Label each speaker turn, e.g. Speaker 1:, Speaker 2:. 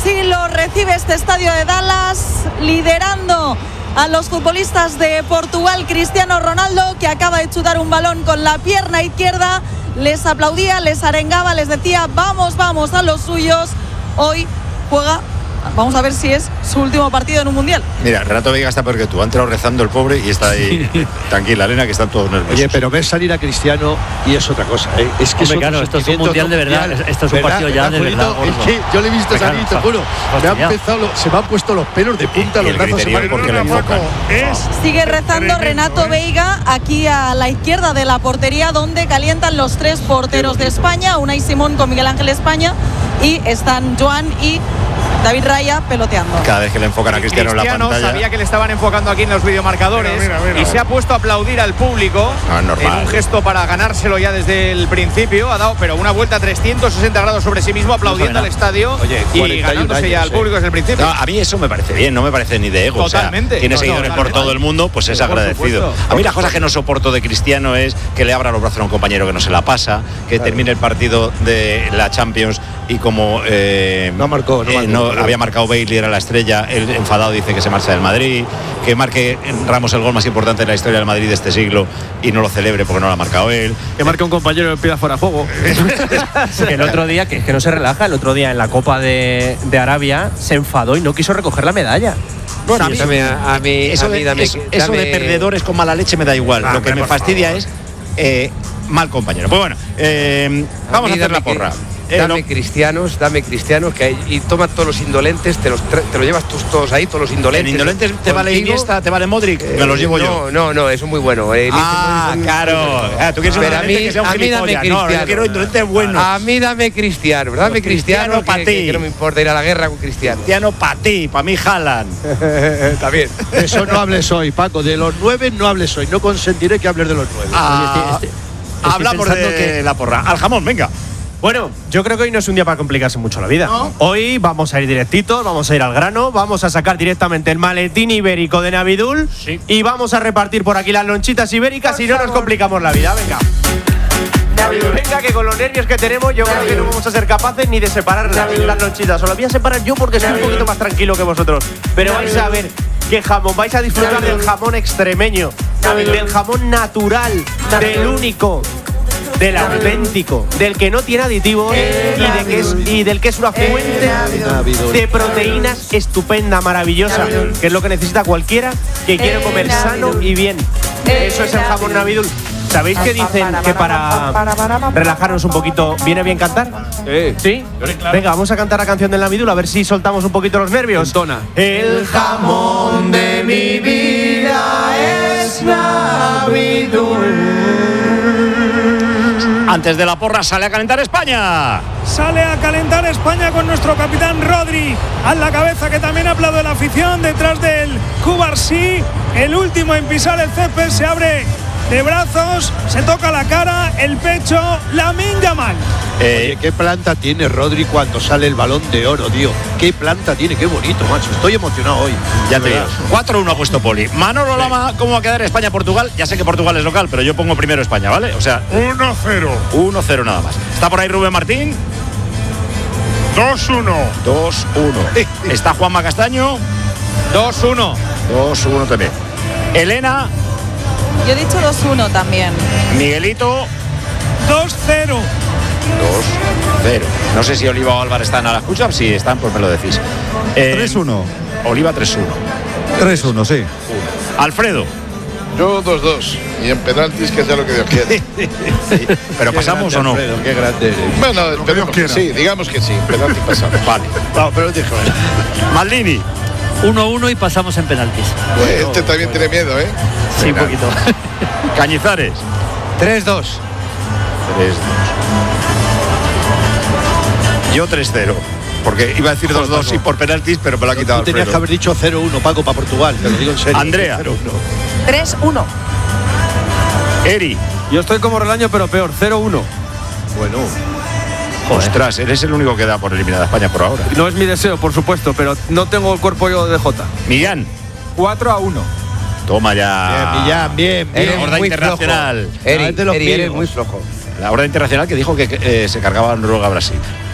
Speaker 1: Así lo recibe este estadio de Dallas, liderando a los futbolistas de Portugal, Cristiano Ronaldo, que acaba de chutar un balón con la pierna izquierda. Les aplaudía, les arengaba, les decía vamos, vamos a los suyos. Hoy juega, vamos a ver si es su último partido en un mundial.
Speaker 2: Mira, Renato Veiga está peor que tú. Ha entrado rezando el pobre y está ahí. Tranquila, Elena, que están todos nerviosos.
Speaker 3: Oye, pero ves salir a Cristiano y es otra cosa, ¿eh? Es que
Speaker 4: hombre, claro, esto es un mundial de verdad. Esto es un partido ya de verdad.
Speaker 3: Es que yo le he visto salir, te juro. Se me han puesto los pelos de punta, los brazos se me han
Speaker 2: porque le enfocan.
Speaker 1: Sigue rezando Renato Veiga aquí a la izquierda de la portería, donde calientan los tres porteros de España, Unai Simón con Miguel Ángel España, y están Joan y David Raya peloteando.
Speaker 2: Cada vez que le enfocan a Cristiano en la pantalla.
Speaker 5: Sabía que le estaban enfocando aquí en los videomarcadores. Mira. Y se ha puesto a aplaudir al público.
Speaker 2: Normal.
Speaker 5: En un gesto para ganárselo ya desde el principio. Ha dado pero una vuelta 360 grados sobre sí mismo, aplaudiendo al estadio.
Speaker 3: Oye,
Speaker 5: y ganándose ya al público desde el principio.
Speaker 2: No, a mí eso me parece bien, no me parece ni de ego.
Speaker 5: Totalmente.
Speaker 2: O sea, tiene seguidores por todo el mundo, pues es agradecido. A mí las cosas que no soporto de Cristiano es que le abra los brazos a un compañero que no se la pasa, que termine el partido de la Champions y como no había marcado Bailey, era la estrella, él enfadado dice que se marcha del Madrid, que marque Ramos el gol más importante de la historia del Madrid de este siglo y no lo celebre porque no lo ha marcado él,
Speaker 6: que marque un compañero y pida fuera de juego.
Speaker 4: Que el otro día, que no se relaja, el otro día en la Copa de Arabia se enfadó y no quiso recoger la medalla.
Speaker 2: Bueno, a mí eso de perdedores con mala leche me da igual. Lo que me fastidia es mal compañero. Pues bueno, vamos a hacer la porra.
Speaker 7: Dame cristianos y toma todos los indolentes, te lo llevas tú todos ahí, todos los indolentes.
Speaker 2: ¿En indolentes te vale Iniesta, te vale Modric? Me los llevo yo.
Speaker 7: No, eso es muy bueno.
Speaker 2: Claro. Tú quieres un indolente que sea un gilipollas. No, yo quiero indolentes buenos.
Speaker 7: A mí dame Cristiano,
Speaker 2: para ti.
Speaker 7: Que no me importa ir a la guerra con Cristiano.
Speaker 2: Cristiano para ti, para mí Haaland.
Speaker 3: También. Eso no hables hoy, Paco. De los 9 no hables hoy. No consentiré que hables de los 9.
Speaker 2: Hablamos de la porra. Al jamón, venga.
Speaker 4: Bueno, yo creo que hoy no es un día para complicarse mucho la vida. ¿No? Hoy vamos a ir directitos, vamos a ir al grano, vamos a sacar directamente el maletín ibérico de Navidul y vamos a repartir por aquí las lonchitas ibéricas y no nos complicamos la vida. Venga. Venga, que con los nervios que tenemos yo creo que no vamos a ser capaces ni de separar las lonchitas. Os las voy a separar yo porque soy un poquito más tranquilo que vosotros. Pero vais a ver qué jamón, vais a disfrutar del jamón extremeño, del jamón natural, del único, del auténtico, del que no tiene aditivos y del que es una fuente de proteínas estupenda, maravillosa, que es lo que necesita cualquiera que quiere comer sano y bien. Eso es el jamón Navidul. ¿Sabéis que dicen que para relajarnos un poquito viene bien cantar? ¿Sí? Venga, vamos a cantar la canción del Navidul, a ver si soltamos un poquito los nervios. El jamón de mi vida es Navidul.
Speaker 2: Antes de la porra sale a calentar España.
Speaker 8: Sale a calentar España con nuestro capitán Rodri a la cabeza, que también aplaude la afición. Detrás del Cubarsí, el último en pisar el césped, se abre de brazos, se toca la cara, el pecho, Lamine Yamal.
Speaker 3: Oye, qué planta tiene Rodri cuando sale el balón de oro, tío. Qué planta tiene, qué bonito, macho. Estoy emocionado hoy.
Speaker 2: Ya te digo. 4-1 ha puesto Poli. Manolo Lama, ¿cómo va a quedar España-Portugal? Ya sé que Portugal es local, pero yo pongo primero España, ¿vale? O sea,
Speaker 8: 1-0.
Speaker 2: 1-0 nada más. ¿Está por ahí Rubén Martín?
Speaker 8: 2-1.
Speaker 2: 2-1. ¿Está Juanma Castaño?
Speaker 5: 2-1.
Speaker 2: 2-1 también. Elena.
Speaker 1: Yo he dicho 2-1 también.
Speaker 2: Miguelito.
Speaker 8: 2-0.
Speaker 2: 2-0. No sé si Oliva o Álvarez están a la escucha. Si están, pues me lo decís.
Speaker 9: 3-1.
Speaker 2: Oliva 3-1.
Speaker 9: 3-1, sí.
Speaker 2: Alfredo.
Speaker 10: Yo 2-2. Y en penaltis que sea lo que Dios quiera.
Speaker 2: Sí. ¿Pero pasamos
Speaker 3: grande,
Speaker 2: o no?
Speaker 3: Alfredo, qué grande eres.
Speaker 10: Bueno, esperemos que sí. Digamos que sí. Penaltis pasamos.
Speaker 2: Vale.
Speaker 3: No, pero dijo él.
Speaker 2: Maldini.
Speaker 4: 1-1 y pasamos en penaltis.
Speaker 10: Este también tiene miedo, ¿eh?
Speaker 4: Sí, un poquito.
Speaker 2: Cañizares.
Speaker 7: 3-2.
Speaker 2: 3-2. Yo 3-0. Porque iba a decir 2-2 y por penaltis, pero me lo ha quitado
Speaker 3: Tú tenías
Speaker 2: Alfredo.
Speaker 3: que haber dicho 0-1, Paco, para Portugal. Te lo digo en serio.
Speaker 2: Andrea.
Speaker 1: 3-1.
Speaker 2: Eri.
Speaker 6: Yo estoy como Relaño, pero peor, 0-1.
Speaker 3: Bueno.
Speaker 2: Ostras, eres el único que da por eliminada a España por ahora.
Speaker 6: No es mi deseo, por supuesto, pero no tengo el cuerpo yo de Jota.
Speaker 2: Millán.
Speaker 8: 4-1.
Speaker 2: Toma ya.
Speaker 3: Bien, bien.
Speaker 2: La horda internacional.
Speaker 7: Eri, eres muy flojo.
Speaker 2: La horda internacional que dijo que se cargaba a Noruega a Brasil.